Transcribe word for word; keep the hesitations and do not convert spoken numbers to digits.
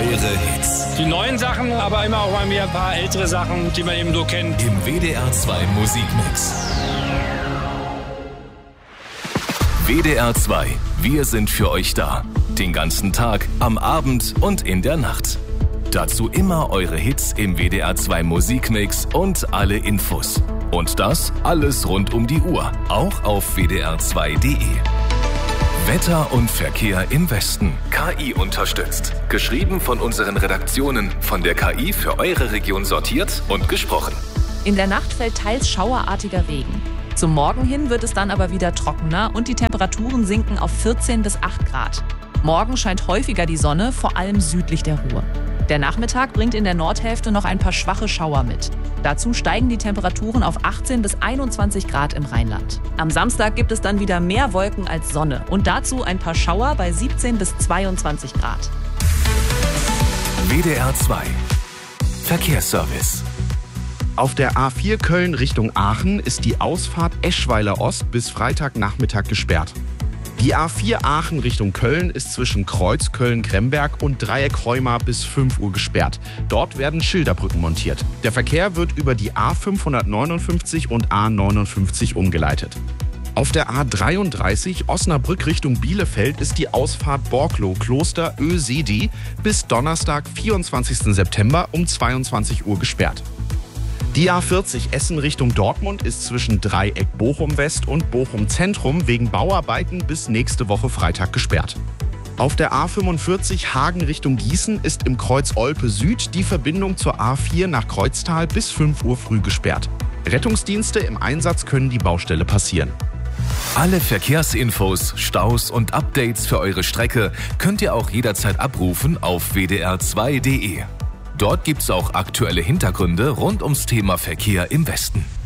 Eure Hits. Die neuen Sachen, aber immer auch mal wieder ein paar ältere Sachen, die man eben so kennt. Im W D R zwei Musikmix. W D R zwei, wir sind für euch da. Den ganzen Tag, am Abend und in der Nacht. Dazu immer eure Hits im W D R zwei Musikmix und alle Infos. Und das alles rund um die Uhr, auch auf w d r zwei punkt d e. Wetter und Verkehr im Westen. K I unterstützt. Geschrieben von unseren Redaktionen, von der K I für eure Region sortiert und gesprochen. In der Nacht fällt teils schauerartiger Regen. Zum Morgen hin wird es dann aber wieder trockener und die Temperaturen sinken auf vierzehn bis acht Grad. Morgen scheint häufiger die Sonne, vor allem südlich der Ruhr. Der Nachmittag bringt in der Nordhälfte noch ein paar schwache Schauer mit. Dazu steigen die Temperaturen auf achtzehn bis einundzwanzig Grad im Rheinland. Am Samstag gibt es dann wieder mehr Wolken als Sonne und dazu ein paar Schauer bei siebzehn bis zweiundzwanzig Grad. W D R zwei Verkehrsservice. Auf der A vier Köln Richtung Aachen ist die Ausfahrt Eschweiler Ost bis Freitagnachmittag gesperrt. Die A vier Aachen Richtung Köln ist zwischen Kreuz Köln-Kremberg und Dreieck Heuma bis fünf Uhr gesperrt. Dort werden Schilderbrücken montiert. Der Verkehr wird über die A fünfhundertneunundfünfzig und A neunundfünfzig umgeleitet. Auf der A dreiunddreißig Osnabrück Richtung Bielefeld ist die Ausfahrt Borklow-Kloster-Ösedi bis Donnerstag, vierundzwanzigsten September um zweiundzwanzig Uhr gesperrt. Die A vierzig Essen Richtung Dortmund ist zwischen Dreieck Bochum West und Bochum Zentrum wegen Bauarbeiten bis nächste Woche Freitag gesperrt. Auf der A fünfundvierzig Hagen Richtung Gießen ist im Kreuz Olpe Süd die Verbindung zur A vier nach Kreuztal bis fünf Uhr früh gesperrt. Rettungsdienste im Einsatz können die Baustelle passieren. Alle Verkehrsinfos, Staus und Updates für eure Strecke könnt ihr auch jederzeit abrufen auf w d r zwei punkt d e. Dort gibt's auch aktuelle Hintergründe rund ums Thema Verkehr im Westen.